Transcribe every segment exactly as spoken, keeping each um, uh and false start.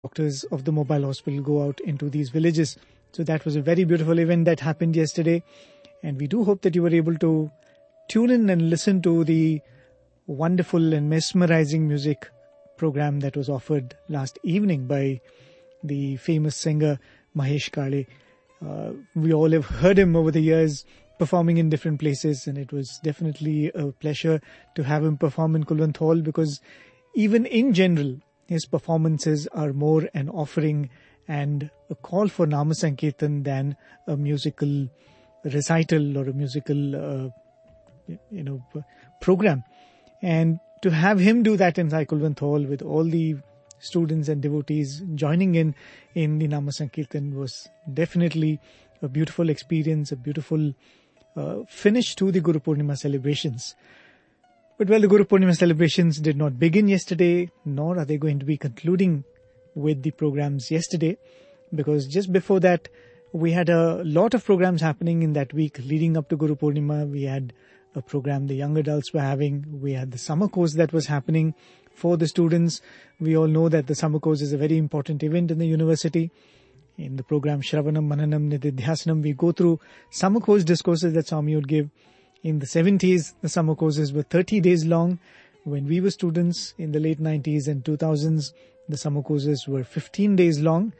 doctors of the mobile hospital go out into these villages. So that was a very beautiful event that happened yesterday. And we do hope that you were able to tune in and listen to the wonderful and mesmerizing music program that was offered last evening by the famous singer Mahesh Kale. Uh, we all have heard him over the years performing in different places, and it was definitely a pleasure to have him perform in Kulwant Hall, because even in general, his performances are more an offering and a call for Nama Sankirtan than a musical recital or a musical, uh, you know, program. And to have him do that in Kulwant Hall with all the students and devotees joining in in the Nama Sankirtan was definitely a beautiful experience, a beautiful uh, finish to the Guru Purnima celebrations. But well, the Guru Purnima celebrations did not begin yesterday, nor are they going to be concluding with the programs yesterday, because just before that, we had a lot of programs happening in that week leading up to Guru Purnima. We had a program the young adults were having. We had the summer course that was happening for the students. We all know that the summer course is a very important event in the university. In the program Shravanam, Mananam, Nididhyasanam, we go through summer course discourses that Swami would give. In the seventies, the summer courses were thirty days long. When we were students in the late nineties and two thousands, the summer courses were fifteen days long.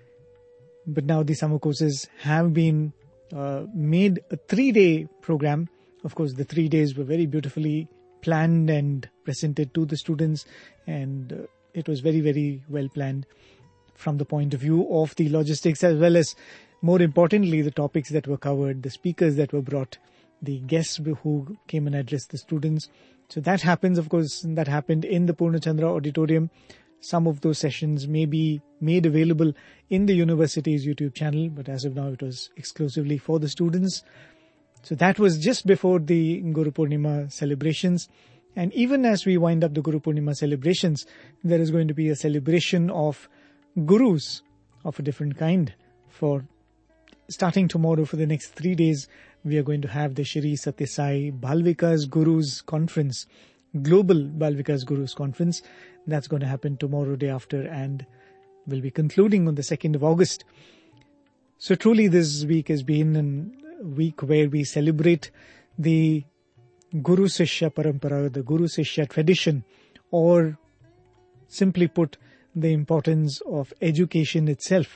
But now the summer courses have been uh, made a three-day program. Of course, the three days were very beautifully planned and presented to the students, and uh, it was very, very well planned from the point of view of the logistics, as well as, more importantly, the topics that were covered, the speakers that were brought, the guests who came and addressed the students. So that happens, of course, that happened in the Purnachandra Auditorium. Some of those sessions may be made available in the university's YouTube channel, but as of now, it was exclusively for the students. So that was just before the Guru Purnima celebrations. And even as we wind up the Guru Purnima celebrations, there is going to be a celebration of gurus of a different kind. For starting tomorrow, for the next three days, we are going to have the Shri Satya Sai Balvikas Gurus Conference, Global Balvikas Gurus Conference. That's going to happen tomorrow, day after, and will be concluding on the second of August. So truly this week has been a week where we celebrate the Guru Sishya Parampara, the Guru Sishya tradition, or simply put, the importance of education itself.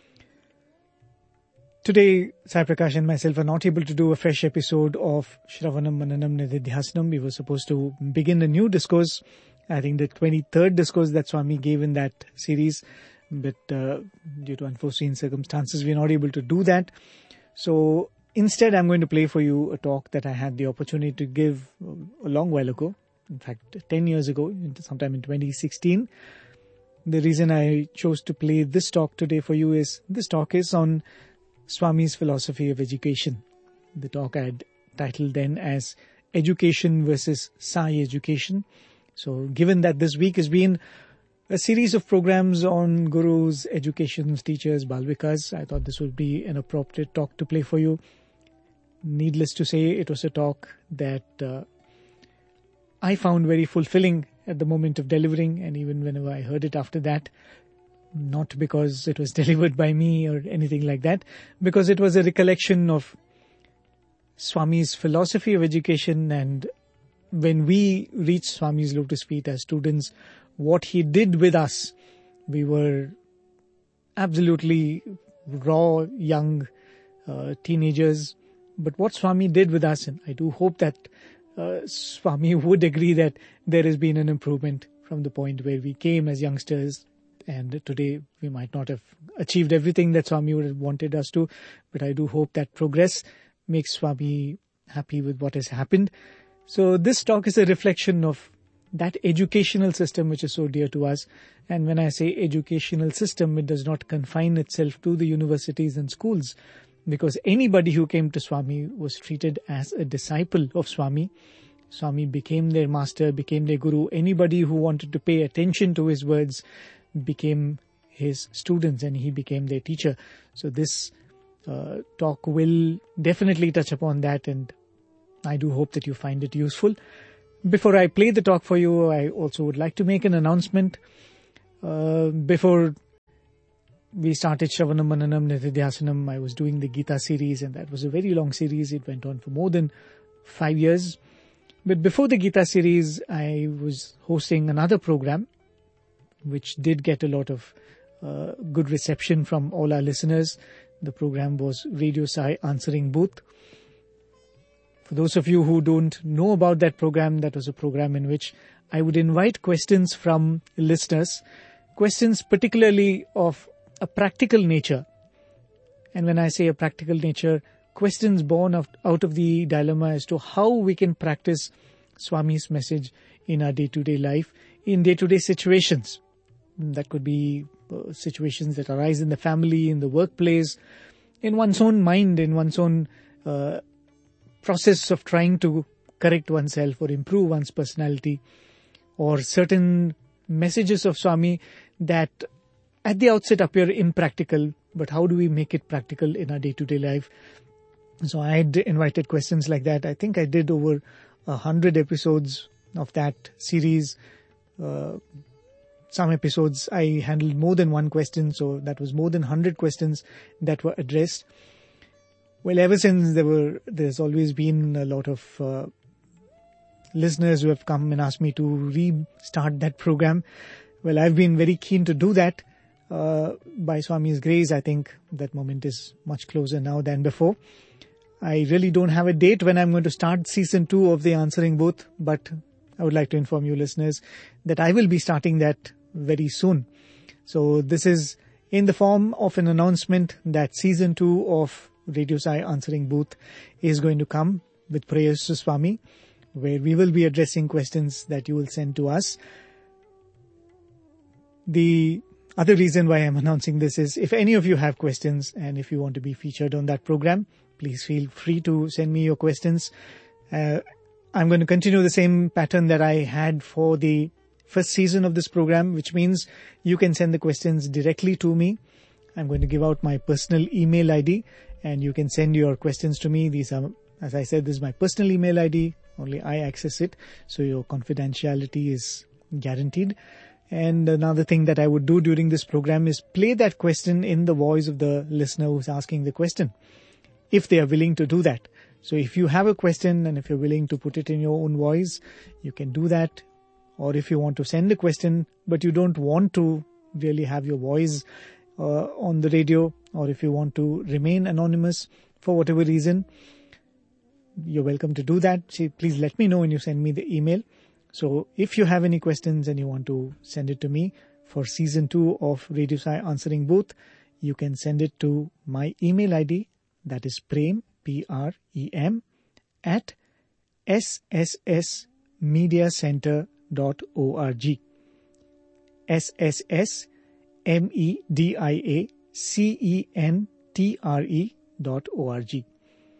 Today, Sai Prakash and myself are not able to do a fresh episode of Shravanam, Mananam, Nididhyasanam. We were supposed to begin a new discourse, I think the twenty-third discourse that Swami gave in that series, but uh, due to unforeseen circumstances, we are not able to do that. So instead, I'm going to play for you a talk that I had the opportunity to give a long while ago, in fact, ten years ago, sometime in twenty sixteen. The reason I chose to play this talk today for you is, this talk is on Swami's philosophy of education. The talk I had titled then as Education versus Sai Education. So given that this week has been a series of programs on gurus, educations, teachers, Balvikas, I thought this would be an appropriate talk to play for you. Needless to say, it was a talk that uh, I found very fulfilling at the moment of delivering, and even whenever I heard it after that, not because it was delivered by me or anything like that, because it was a recollection of Swami's philosophy of education, and when we reached Swami's lotus feet as students, what he did with us. We were absolutely raw, young uh, teenagers, but what Swami did with us, and I do hope that uh, Swami would agree that there has been an improvement from the point where we came as youngsters. And today we might not have achieved everything that Swami would have wanted us to, but I do hope that progress makes Swami happy with what has happened. So this talk is a reflection of that educational system which is so dear to us. And when I say educational system, it does not confine itself to the universities and schools, because anybody who came to Swami was treated as a disciple of Swami. Swami became their master, became their guru. Anybody who wanted to pay attention to his words became his students, and he became their teacher. So this uh, talk will definitely touch upon that, and I do hope that you find it useful. Before I play the talk for you, I also would like to make an announcement. Uh, before we started Shravanam Mananam Nididhyasanam. I was doing the Gita series, and that was a very long series. It went on for more than five years. But before the Gita series, I was hosting another program, which did get a lot of uh, good reception from all our listeners. The program was Radio Sai Answering Booth. For those of you who don't know about that program, that was a program in which I would invite questions from listeners, questions particularly of a practical nature. And when I say a practical nature, questions born of, out of the dilemma as to how we can practice Swami's message in our day-to-day life, in day-to-day situations. That could be uh, situations that arise in the family, in the workplace, in one's own mind, in one's own uh, process of trying to correct oneself or improve one's personality, or certain messages of Swami that at the outset appear impractical, but how do we make it practical in our day-to-day life? So I had invited questions like that. I think I did over a hundred episodes of that series. Uh, some episodes I handled more than one question, so that was more than one hundred questions that were addressed. Well, ever since there were, there's always been a lot of uh, listeners who have come and asked me to restart that program. Well, I've been very keen to do that. Uh, by Swami's grace, I think that moment is much closer now than before. I really don't have a date when I'm going to start season two of the Answering Booth, but I would like to inform you listeners that I will be starting that very soon. So this is in the form of an announcement that season two of Radio Sai Answering Booth is going to come with prayers to Swami, where we will be addressing questions that you will send to us. The other reason why I'm announcing this is if any of you have questions and if you want to be featured on that program, please feel free to send me your questions. Uh, I'm going to continue the same pattern that I had for the first season of this program, which means you can send the questions directly to me. I'm going to give out my personal email I D and you can send your questions to me. These are, as I said, this is my personal email I D. Only I access it, so your confidentiality is guaranteed. And another thing that I would do during this program is play that question in the voice of the listener who's asking the question, if they are willing to do that. So if you have a question and if you're willing to put it in your own voice, you can do that. Or if you want to send a question, but you don't want to really have your voice uh, on the radio, or if you want to remain anonymous for whatever reason, you're welcome to do that. So please let me know when you send me the email. So if you have any questions and you want to send it to me for season two of Radio Sai Answering Booth, you can send it to my email I D, that is Prem, P R E M, at s s s media center dot org. S S S M E D I A C E N T R E dot O R G.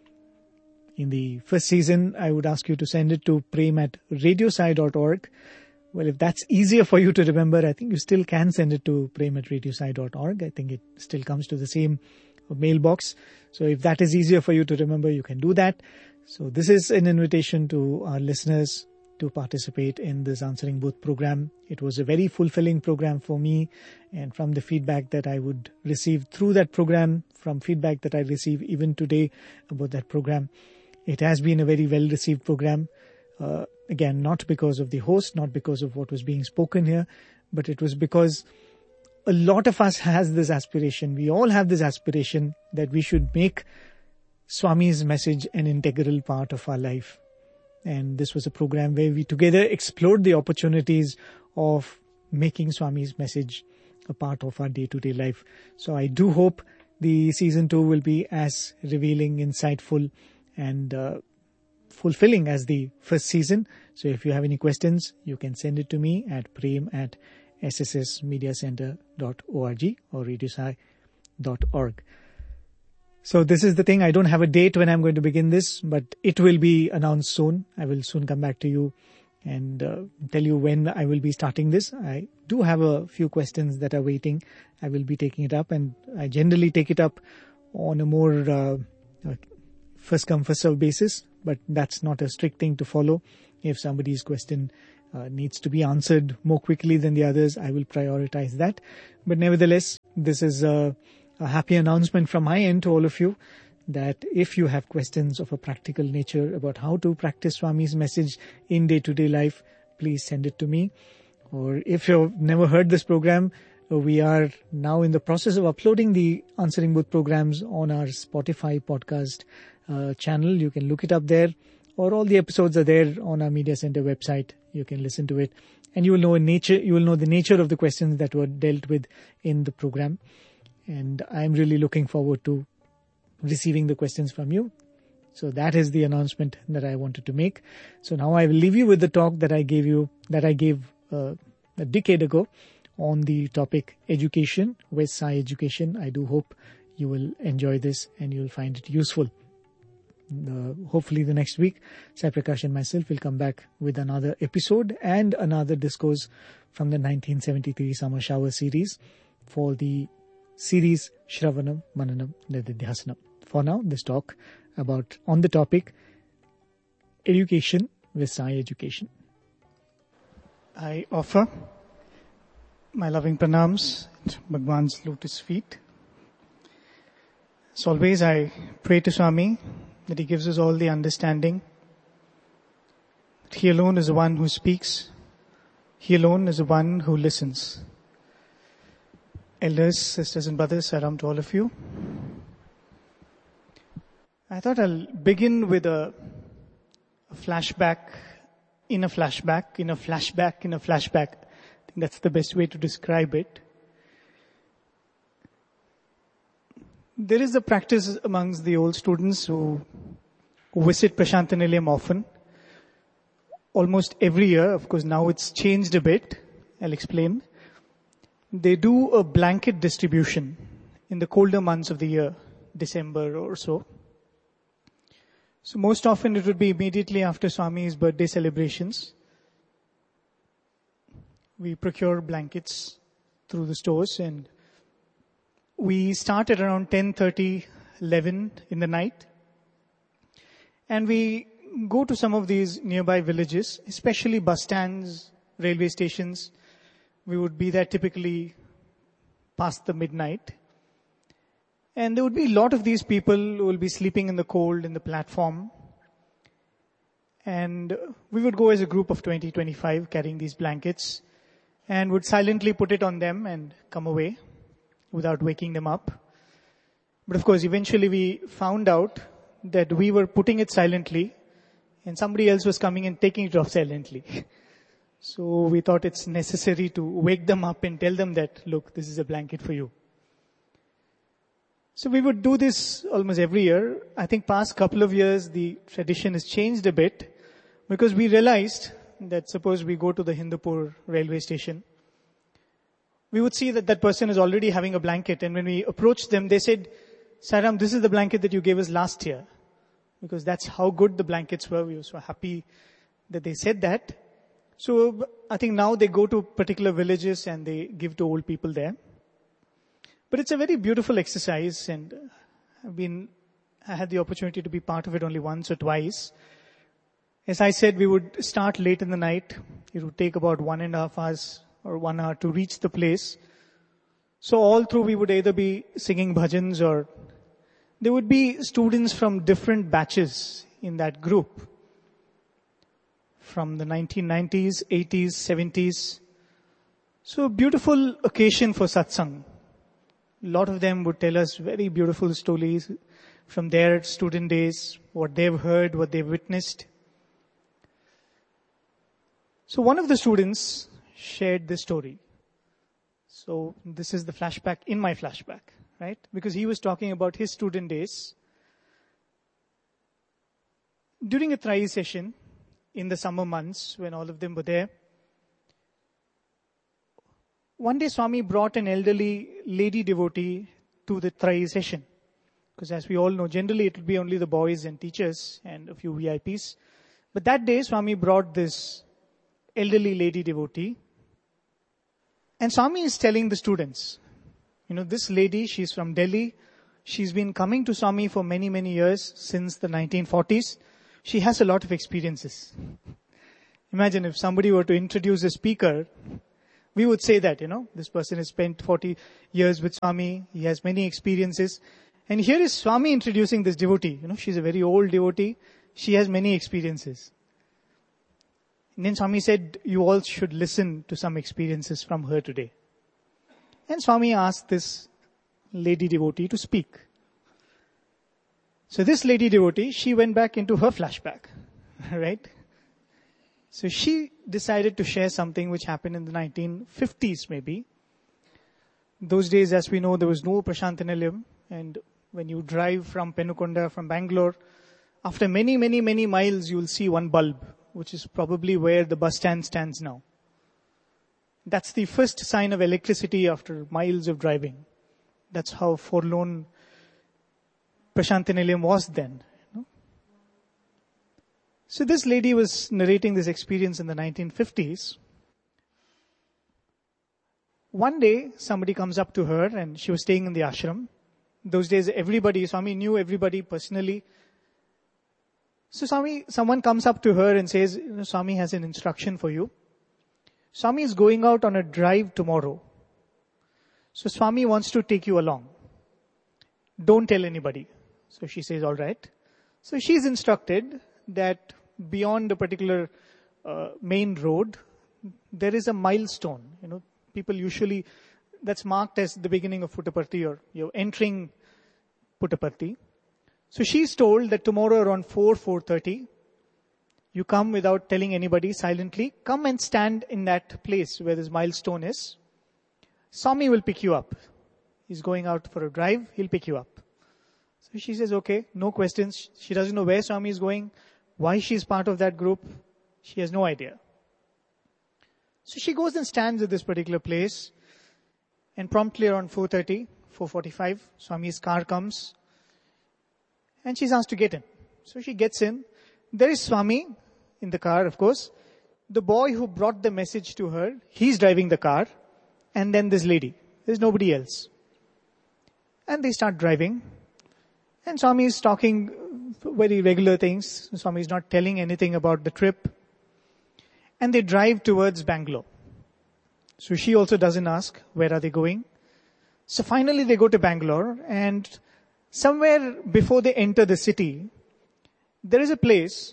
In the first season, I would ask you to send it to prem at radiosai dot org. Well, if that's easier for you to remember, I think you still can send it to prem at radiosai dot org. I think it still comes to the same mailbox. So if that is easier for you to remember, you can do that. So this is an invitation to our listeners to participate in this Answering Booth program. It was a very fulfilling program for me, and from the feedback that I would receive through that program, from feedback that I receive even today about that program, it has been a very well-received program. Uh, again, not because of the host, not because of what was being spoken here, but it was because a lot of us has this aspiration. We all have this aspiration that we should make Swami's message an integral part of our life. And this was a program where we together explored the opportunities of making Swami's message a part of our day-to-day life. So I do hope the season two will be as revealing, insightful, and uh, fulfilling as the first season. So if you have any questions, you can send it to me at prem at s s s media center dot org or radiosai dot org. So this is the thing. I don't have a date when I'm going to begin this, but it will be announced soon. I will soon come back to you and uh, tell you when I will be starting this. I do have a few questions that are waiting. I will be taking it up, and I generally take it up on a more uh, first come first serve basis, but that's not a strict thing to follow. If somebody's question uh, needs to be answered more quickly than the others, I will prioritize that. But nevertheless, this is a, a happy announcement from my end to all of you, that if you have questions of a practical nature about how to practice Swami's message in day-to-day life, please send it to me. Or if you've never heard this program, we are now in the process of uploading the Answering Booth programs on our Spotify podcast uh, channel. You can look it up there, or all the episodes are there on our Media Center website. You can listen to it, and you will know in nature. You will know the nature of the questions that were dealt with in the program. And I'm really looking forward to receiving the questions from you. So that is the announcement that I wanted to make. So now I will leave you with the talk that I gave you, that I gave uh, a decade ago on the topic education, West Sai Education. I do hope you will enjoy this and you will find it useful. Uh, hopefully the next week, Sai Prakash and myself will come back with another episode and another discourse from the nineteen seventy-three Summer Shower series for the series Shravanam Mananam Nididhyasanam. For now, this talk about on the topic education with Sai Education. I offer my loving pranams at Bhagwan's lotus feet. As always, I pray to Swami that he gives us all the understanding. That he alone is the one who speaks. He alone is the one who listens. Elders, sisters and brothers, salam to all of you. I thought I'll begin with a, a flashback in a flashback, in a flashback, in a flashback. I think that's the best way to describe it. There is a practice amongst the old students who, who visit Prashanta Nilayam often. Almost every year, of course now it's changed a bit. I'll explain. They do a blanket distribution in the colder months of the year, December or so. So most often it would be immediately after Swami's birthday celebrations. We procure blankets through the stores, and we start at around ten thirty, eleven in the night. And we go to some of these nearby villages, especially bus stands, railway stations. We would be there typically past the midnight. And there would be a lot of these people who will be sleeping in the cold in the platform. And we would go as a group of twenty, twenty-five carrying these blankets and would silently put it on them and come away without waking them up. But of course, eventually we found out that we were putting it silently and somebody else was coming and taking it off silently. So we thought it's necessary to wake them up and tell them that, look, this is a blanket for you. So we would do this almost every year. I think past couple of years the tradition has changed a bit because we realized that suppose we go to the Hindupur railway station, we would see that that person is already having a blanket, and when we approached them, they said, Sairam, this is the blanket that you gave us last year. Because that's how good the blankets were. We were so happy that they said that. So I think now they go to particular villages and they give to old people there. But it's a very beautiful exercise, and I've been, I had the opportunity to be part of it only once or twice. As I said, we would start late in the night. It would take about one and a half hours or one hour to reach the place. So all through we would either be singing bhajans, or there would be students from different batches in that group. From the nineteen nineties, eighties, seventies. So beautiful occasion for satsang. A lot of them would tell us very beautiful stories from their student days, what they've heard, what they've witnessed. So one of the students shared this story. So this is the flashback in my flashback, right? Because he was talking about his student days. During a Trai session in the summer months when all of them were there, one day Swami brought an elderly lady devotee to the Trai session. Because as we all know, generally it would be only the boys and teachers and a few V I Ps. But that day Swami brought this elderly lady devotee. And Swami is telling the students, you know, this lady, she's from Delhi. She's been coming to Swami for many, many years, since the nineteen forties. She has a lot of experiences. Imagine if somebody were to introduce a speaker We would say that, you know, this person has spent forty years with Swami. He has many experiences. And here is Swami introducing this devotee. You know, she's a very old devotee. She has many experiences. And then Swami said, you all should listen to some experiences from her today. And Swami asked this lady devotee to speak. So this lady devotee, she went back into her flashback, right? So she decided to share something which happened in the nineteen fifties maybe. Those days, as we know, there was no Prashant Nilayam, and when you drive from Penukonda, from Bangalore, after many, many, many miles, you will see one bulb, which is probably where the bus stand stands now. That's the first sign of electricity after miles of driving. That's how forlorn Prashant Nilayam was then. You know? So this lady was narrating this experience in the nineteen fifties. One day, somebody comes up to her, and she was staying in the ashram. Those days, everybody, Swami knew everybody personally. So Swami, someone comes up to her and says, you know, Swami has an instruction for you. Swami is going out on a drive tomorrow. So Swami wants to take you along. Don't tell anybody. So she says, all right. So she's instructed that beyond a particular uh, main road, there is a milestone. You know, people usually, that's marked as the beginning of Puttaparthi, or you're entering Puttaparthi. So she's told that tomorrow around four, four thirty, you come without telling anybody, silently, come and stand in that place where this milestone is. Swami will pick you up. He's going out for a drive, he'll pick you up. So she says, okay, no questions. She doesn't know where Swami is going, why she's part of that group. She has no idea. So she goes and stands at this particular place, and promptly around four thirty, four forty-five, Swami's car comes, and she's asked to get in. So she gets in. There is Swami in the car, of course. The boy who brought the message to her, he's driving the car, and then this lady. There's nobody else. And they start driving, and Swami is talking very regular things. Swami is not telling anything about the trip. And they drive towards Bangalore. So she also doesn't ask, where are they going? So finally they go to Bangalore, and somewhere before they enter the city, there is a place,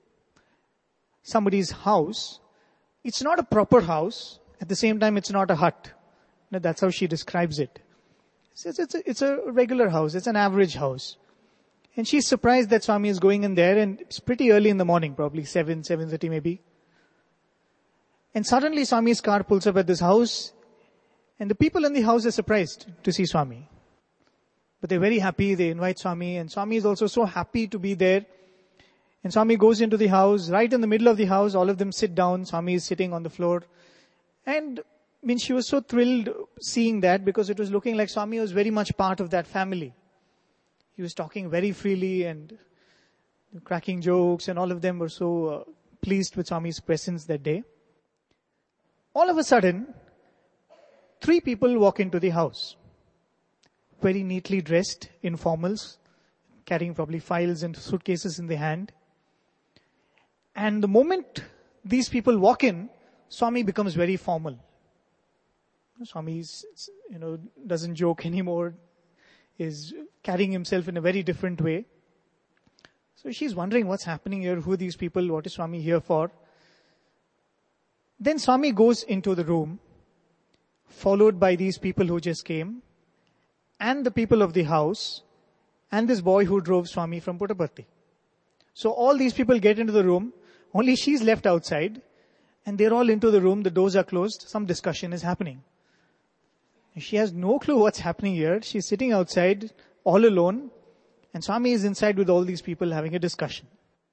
somebody's house. It's not a proper house. At the same time, it's not a hut. No, that's how she describes it. It's, it's, a, it's a regular house. It's an average house. And she's surprised that Swami is going in there, and it's pretty early in the morning, probably seven, seven thirty maybe. And suddenly Swami's car pulls up at this house, and the people in the house are surprised to see Swami. But they're very happy. They invite Swami, and Swami is also so happy to be there. And Swami goes into the house. Right in the middle of the house, all of them sit down. Swami is sitting on the floor. And I mean, she was so thrilled seeing that, because it was looking like Swami was very much part of that family. He was talking very freely and cracking jokes, and all of them were so uh, pleased with Swami's presence that day. All of a sudden, three people walk into the house. Very neatly dressed in formals, carrying probably files and suitcases in their hand. And the moment these people walk in, Swami becomes very formal. Swami, you know, doesn't joke anymore, is carrying himself in a very different way. So she's wondering what's happening here, who are these people, what is Swami here for? Then Swami goes into the room, followed by these people who just came, and the people of the house, and this boy who drove Swami from Puttaparthi. So all these people get into the room, only she's left outside, and they're all into the room, the doors are closed, some discussion is happening. She has no clue what's happening here. She's sitting outside, all alone, and Swami is inside with all these people having a discussion.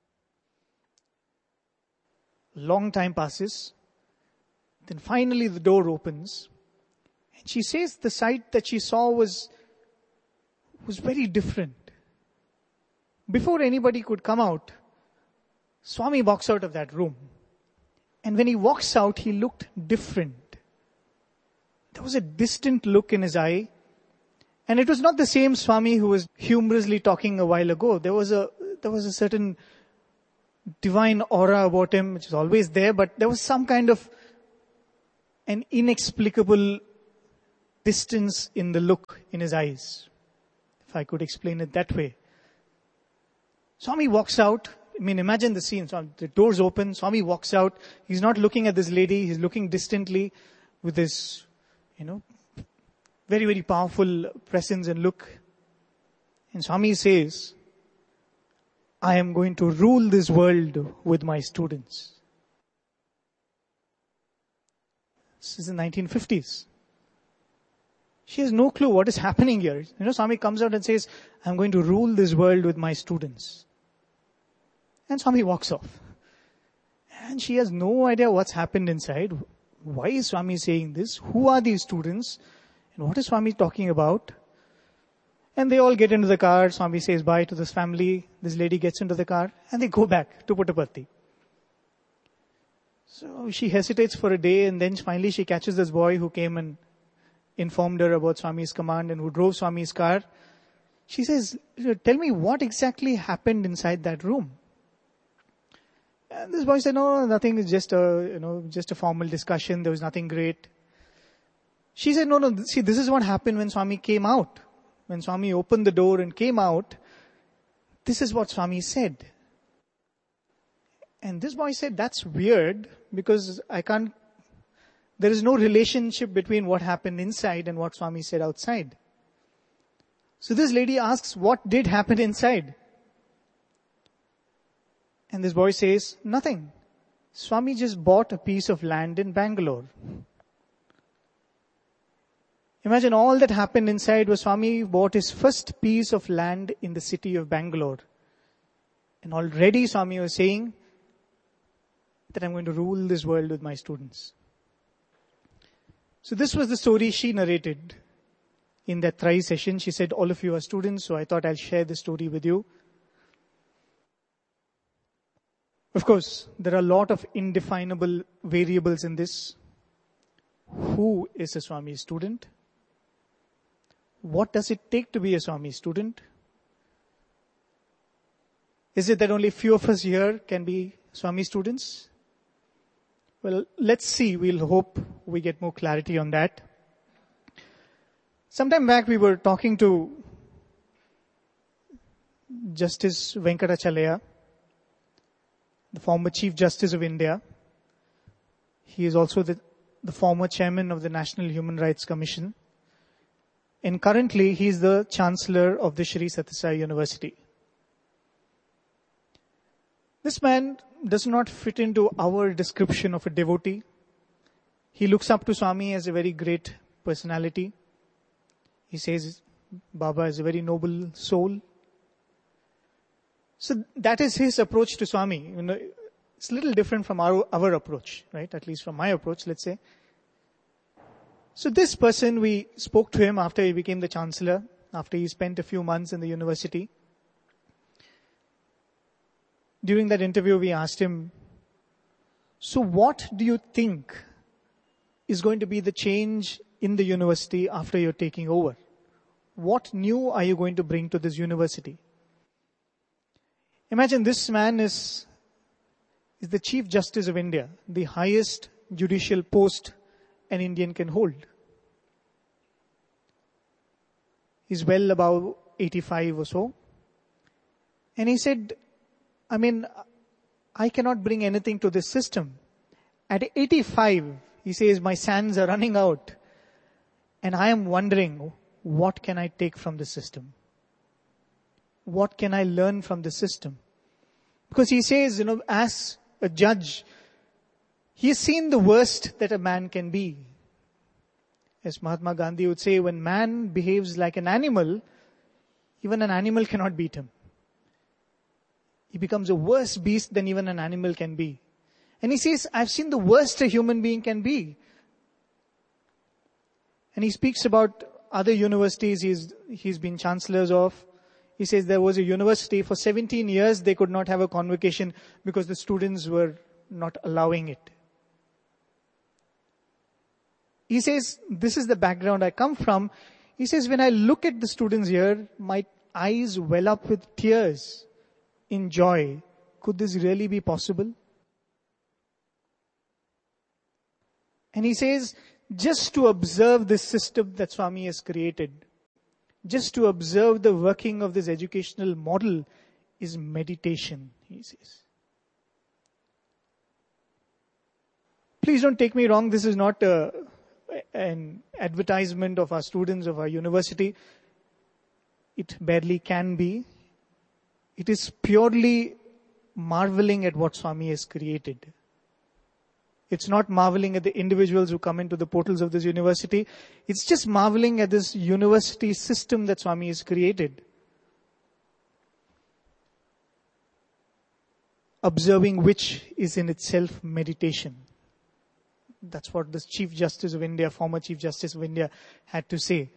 Long time passes. Then finally the door opens, and she says the sight that she saw was, was very different. Before anybody could come out, Swami walks out of that room. And when he walks out, he looked different. There was a distant look in his eye. And it was not the same Swami who was humorously talking a while ago. There was a, there was a certain divine aura about him, which is always there, but there was some kind of an inexplicable distance in the look in his eyes, if I could explain it that way. Swami walks out. I mean, imagine the scene. So the doors open. Swami walks out. He's not looking at this lady. He's looking distantly with this, you know, very, very powerful presence and look. And Swami says, I am going to rule this world with my students. This is the nineteen fifties. She has no clue what is happening here. You know, Swami comes out and says, I'm going to rule this world with my students. And Swami walks off. And she has no idea what's happened inside. Why is Swami saying this? Who are these students? And what is Swami talking about? And they all get into the car. Swami says bye to this family. This lady gets into the car. And they go back to Puttaparthi. So she hesitates for a day. And then finally she catches this boy who came and informed her about Swami's command and who drove Swami's car. She says, tell me what exactly happened inside that room. And this boy said, no, nothing, it's just a, you know, just a formal discussion. There was nothing great. She said, no, no, see, this is what happened when Swami came out. When Swami opened the door and came out, this is what Swami said. And this boy said, that's weird because I can't, there is no relationship between what happened inside and what Swami said outside. So this lady asks, what did happen inside? And this boy says, nothing. Swami just bought a piece of land in Bangalore. Imagine all that happened inside was Swami bought his first piece of land in the city of Bangalore. And already Swami was saying that I'm going to rule this world with my students. So this was the story she narrated in that thrice session. She said, all of you are students, so I thought I'll share the story with you. Of course, there are a lot of indefinable variables in this. Who is a Swami student? What does it take to be a Swami student? Is it that only few of us here can be Swami students? Well, let's see. We'll hope we get more clarity on that. Sometime back we were talking to Justice Venkatachalaya, the former Chief Justice of India. He is also the, the former Chairman of the National Human Rights Commission. And currently he is the Chancellor of the Sri Sathya Sai University. This man does not fit into our description of a devotee. He looks up to Swami as a very great personality. He says Baba is a very noble soul. So that is his approach to Swami. You know, it's a little different from our, our approach, right? At least from my approach, let's say. So this person, we spoke to him after he became the Chancellor, after he spent a few months in the university. During that interview, we asked him, so what do you think is going to be the change in the university after you're taking over? What new are you going to bring to this university? Imagine this man is, is the Chief Justice of India, the highest judicial post an Indian can hold. He's well above eighty-five or so. And he said, I mean, I cannot bring anything to this system. At eighty-five, he says, my sands are running out. And I am wondering, what can I take from the system? What can I learn from the system? Because he says, you know, as a judge, he has seen the worst that a man can be. As Mahatma Gandhi would say, when man behaves like an animal, even an animal cannot beat him. He becomes a worse beast than even an animal can be. And he says, I've seen the worst a human being can be. And he speaks about other universities he's, he's been chancellors of. He says there was a university for seventeen years, they could not have a convocation because the students were not allowing it. He says, this is the background I come from. He says, when I look at the students here, my eyes well up with tears in joy. Could this really be possible? And he says, just to observe this system that Swami has created, just to observe the working of this educational model is meditation, he says. Please don't take me wrong, this is not a, an advertisement of our students, of our university. It barely can be. It is purely marveling at what Swami has created. It's not marveling at the individuals who come into the portals of this university. It's just marveling at this university system that Swami has created. Observing which is in itself meditation. That's what the Chief Justice of India, former Chief Justice of India, had to say.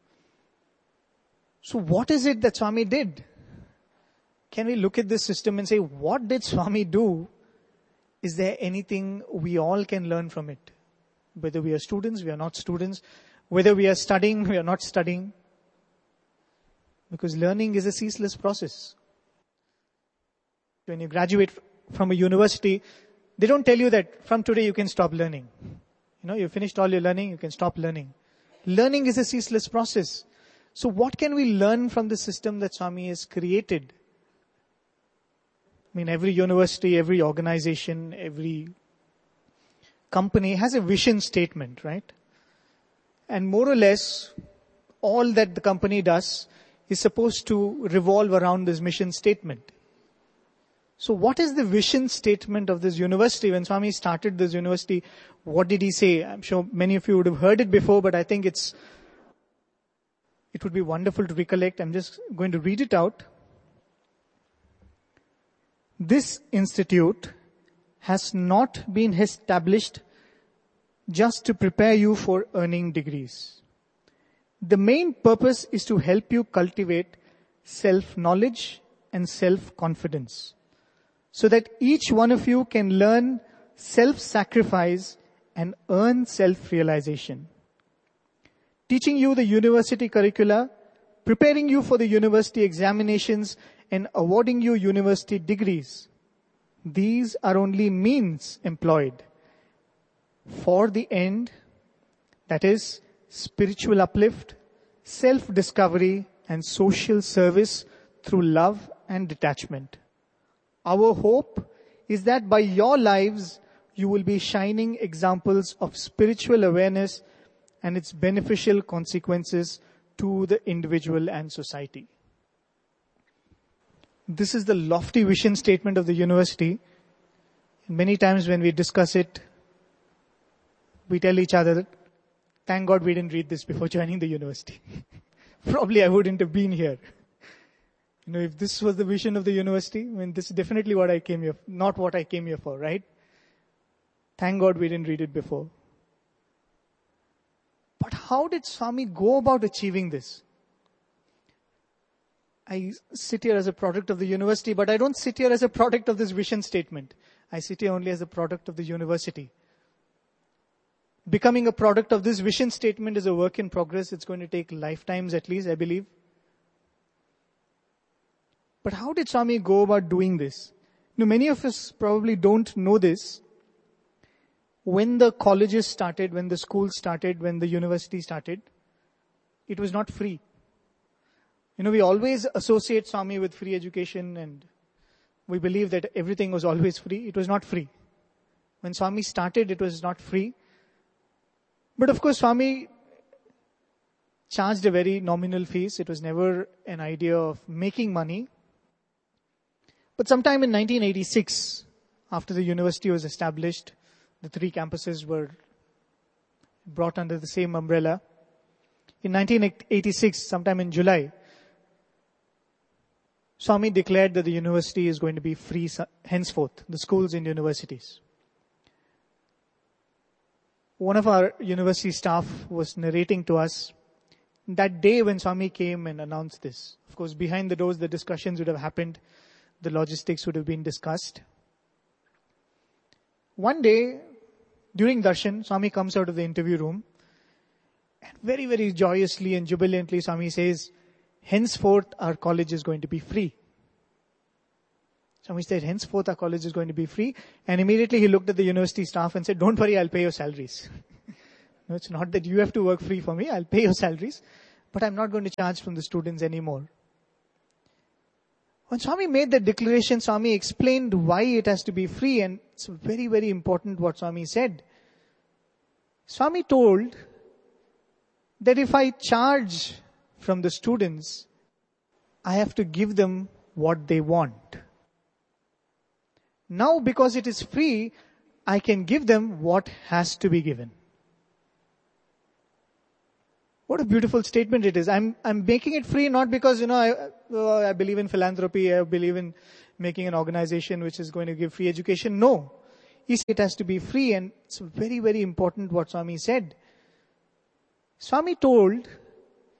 So what is it that Swami did? Can we look at this system and say, what did Swami do? Is there anything we all can learn from it? Whether we are students, we are not students. Whether we are studying, we are not studying. Because learning is a ceaseless process. When you graduate from a university, they don't tell you that from today you can stop learning. You know, you finished all your learning, you can stop learning. Learning is a ceaseless process. So what can we learn from the system that Swami has created? I mean, every university, every organization, every company has a vision statement, right? And more or less, all that the company does is supposed to revolve around this mission statement. So what is the vision statement of this university? When Swami started this university, what did he say? I'm sure many of you would have heard it before, but I think it's, it would be wonderful to recollect. I'm just going to read it out. This institute has not been established just to prepare you for earning degrees. The main purpose is to help you cultivate self-knowledge and self-confidence, so that each one of you can learn self-sacrifice and earn self-realization. Teaching you the university curricula, preparing you for the university examinations, and awarding you university degrees. These are only means employed for the end, that is, spiritual uplift, self-discovery, and social service through love and detachment. Our hope is that by your lives, you will be shining examples of spiritual awareness and its beneficial consequences to the individual and society. This is the lofty vision statement of the university. Many times when we discuss it, we tell each other that, thank God we didn't read this before joining the university. Probably I wouldn't have been here. You know, if this was the vision of the university, I mean, this is definitely what I came here, not what I came here for, right? Thank God we didn't read it before. But how did Swami go about achieving this? I sit here as a product of the university, but I don't sit here as a product of this vision statement. I sit here only as a product of the university. Becoming a product of this vision statement is a work in progress. It's going to take lifetimes at least, I believe. But how did Swami go about doing this? Now, many of us probably don't know this. When the colleges started, when the schools started, when the university started, it was not free. You know, we always associate Swami with free education and we believe that everything was always free. It was not free. When Swami started, it was not free. But of course, Swami charged a very nominal fees. It was never an idea of making money. But sometime in nineteen eighty-six, after the university was established, the three campuses were brought under the same umbrella. In nineteen eighty-six, sometime in July, Swami declared that the university is going to be free henceforth, the schools and universities. One of our university staff was narrating to us that day when Swami came and announced this. Of course, behind the doors, the discussions would have happened. The logistics would have been discussed. One day, during darshan, Swami comes out of the interview room and very, very joyously and jubilantly, Swami says, henceforth our college is going to be free. Swami said, henceforth our college is going to be free. And immediately he looked at the university staff and said, don't worry, I'll pay your salaries. No, it's not that you have to work free for me. I'll pay your salaries, but I'm not going to charge from the students anymore. When Swami made that declaration, Swami explained why it has to be free, and it's very, very important what Swami said. Swami told that if I charge from the students, I have to give them what they want. Now, because it is free, I can give them what has to be given. What a beautiful statement it is. I'm, I'm making it free not because, you know, I, uh, I believe in philanthropy, I believe in making an organization which is going to give free education. No. He said it has to be free, and it's very, very important what Swami said. Swami told